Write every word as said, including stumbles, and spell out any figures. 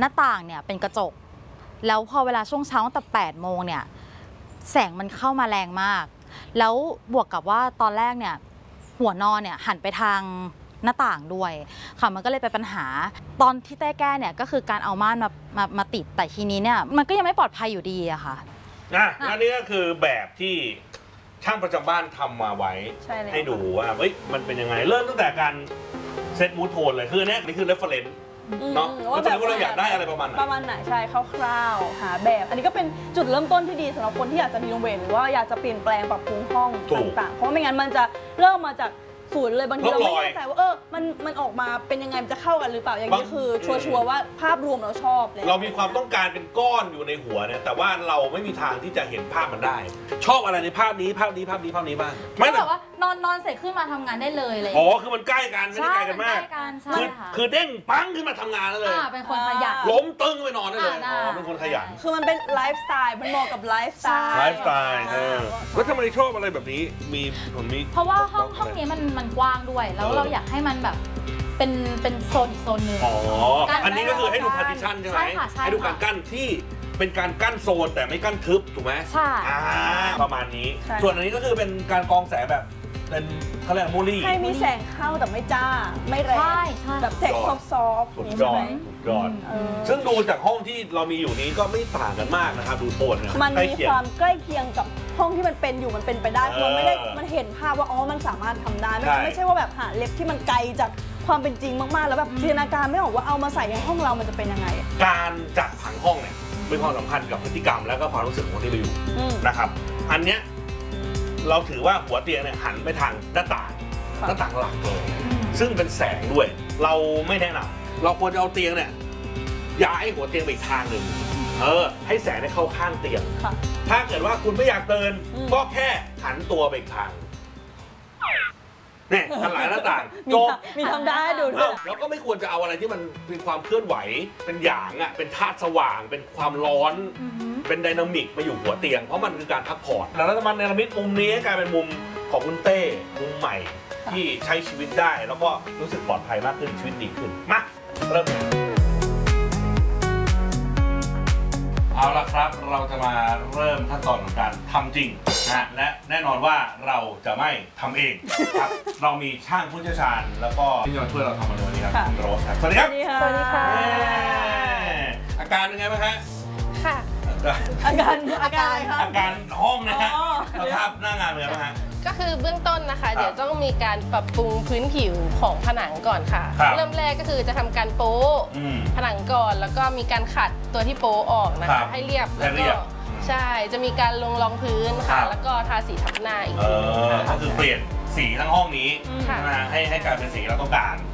หน้าต่างเนี่ยเป็นกระจกแล้วพอเวลาช่วงเช้าตั้งแต่แปดโมงเนี่ยแสงมันเข้ามาแรงมากแล้วบวกกับว่าตอนแรกเนี่ยหัวนอนเนี่ยหันไปทางหน้าต่างด้วยค่ะมันก็เลยเป็นปัญหาตอนที่เต้แก้เนี่ยก็คือการเอาม่านมามามาติดแต่ทีนี้เนี่ยมันก็ยังไม่ปลอดภัยอยู่ดีอะค่ะอ่ะแล้วนี่ก็คือแบบที่ช่างประจำบ้านทำมาไว้ใ, ให้ดูว่าเฮ้ยมันเป็นยังไงเริ่มตั้งแต่การเซตมูดโทนเลยคืออันนี้นี่คือเรฟเฟอเรนซ์เนาะว่าแบบว่าเราอยากได้อะไรประมาณไหนประมาณไหนใช่คร่าวๆหาแบบอันนี้ก็เป็นจุดเริ่มต้นที่ดีสำหรับคนที่อยากจะรีโนเวทหรือว่าอยากจะเปลี่ยนแปลงปรับปรุงห้องต่างๆเพราะไม่งั้นมันจะเริ่มมาจากศูนย์เลยบางทีเราไม่แน่ใจว่าเออมันมันออกมาเป็นยังไงมันจะเข้ากันหรือเปล่าอย่างนี้คือชัวร์ๆว่าภาพรวมเราชอบเลยเรามีความต้องการเป็นก้อนอยู่ในหัวเนี่ยแต่ว่าเราไม่มีทางที่จะเห็นภาพมันได้ชอบอะไรในภาพนี้ภาพนี้ภาพนี้ภาพนี้บ้างไม่แบบว่านอนนอนเสร็จขึ้นมาทำงานได้เลยเลยอ๋อคือมันใกล้กันไม่ได้ไกลกันมากคือคือเด้งปั้งขึ้นมาทำงานแล้วเลยเป็นคนขยันล้มตึ้งไปนอนได้เลยอ๋อเป็นคนขยันคือมันเป็นไลฟ์สไตล์มันเหมาะกับไลฟ์สไตล์ไลฟ์สไตล์แล้วทำไมชอบอะไรแบบนี้มีผลมีเพราะว่าห้องห้องนี้มันมันกว้างด้วยแล้วเราอยากให้มันแบบเป็นเป็นโซนอีกโซนหนึ่งอ๋ออันนี้ก็คือให้ดูพาร์ติชันใช่ไหมให้ดูการกั้นที่เป็นการกั้นโซนแต่ไม่กั้นทึบถูกไหมใช่ประมาณนี้ส่วนอันนี้ก็คือเป็นการกรองแสงแบบเป็นเขาเรียกโมลี่ให้มีแสงเข้าแต่ไม่จ้าไม่แรงแบบแสงซอฟต์สุดยอดสุดยอดซึ่งดูจากห้องที่เรามีอยู่นี้ก็ไม่ต่างกันมากนะครับดูโทนเนี่ยมันมีความใกล้เคียงกับห้องที่มันเป็นอยู่มันเป็นไปได้เพราะไม่ได้มันเห็นภาพว่าอ๋อมันสามารถทำได้ไม่ใช่ว่าแบบหาเล็บที่มันไกลจากความเป็นจริงมากๆแล้วแบบจินตนาการไม่ออกว่าเอามาใส่ในห้องเรามันจะเป็นยังไงการจัดผังห้องเนี่ยมีความสำคัญกับพฤติกรรมแล้วก็ความรู้สึกของคนที่ไปอยู่นะครับอันเนี้ยเราถือว่าหัวเตียงเนี่ยหันไปทางหน้าต่างหน้าต่างหลักเลยซึ่งเป็นแสงด้วยเราไม่แนะนำเราควรจะเอาเตียงเนี่ยย้ายหัวเตียงไปอีกทางหนึ่งเออให้แสงได้เข้าข้างเตียงถ้าเกิดว่าคุณไม่อยากเตือนก็แค่หันตัวไปอีกทางเนี่ยหันหลังหน้าต่างจบมีทำได้ดูด้วยแล้วก็ไม่ควรจะเอาอะไรที่มันเป็นความเคลื่อนไหวเป็นหยางอ่ะเป็นธาตุสว่างเป็นความร้อนเป็นไดนามิกมาอยู่หัวเตียงเพราะมันคือการพักผ่อนแล้วจะมาเนรมิตมุมนี้ให้กลายเป็นมุมของคุณเต้มุมใหม่ที่ใช้ชีวิตได้แล้วก็รู้สึกปลอดภัยมากขึ้นชีวิตดีขึ้นมาเริ่มเอาละครับเราจะมาเริ่มขั้นตอนของการทำจริงนะและแน่นอนว่าเราจะไม่ทำเองครับเรามีช่างผู้เชี่ยวชาญแล้วก็ที่จะมาช่วยเราทำในวันนี้ครับคุณโรสครับสวัสดีครับสวัสดีค่ะอาการเป็นไงบ้างฮะค่ะอาการอาการอะไรครับอาการห้องนะฮะสภาพหน้างานเป็นไงบ้างฮะก็คือเบื้องต้นนะคะเดี๋ยวต้องมีการปรับปรุงพื้นผิวของผนังก่อนค่ะเริ่มแรกก็คือจะทำการโป๊ผนังก่อนแล้วก็มีการขัดตัวที่โป๊ออกนะคะให้เรียบแล้วก็ใช่จะมีการลงรองพื้นค่ะแล้วก็ทาสีทับหน้าอีกทีก็คือเปลี่ยนสีทั้งห้องนี้ให้ให้กลายเป็นสีเราต้องการ